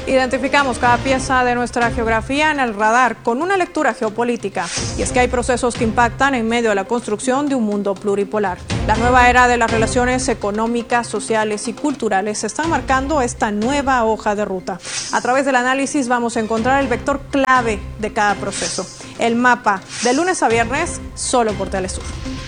Identificamos cada pieza de nuestra geografía en el radar con una lectura geopolítica. Y es que hay procesos que impactan en medio de la construcción de un mundo pluripolar. La nueva era de las relaciones económicas, sociales y culturales está marcando esta nueva hoja de ruta. A través del análisis vamos a encontrar el vector clave de cada proceso. El mapa, de lunes a viernes, solo por Telesur.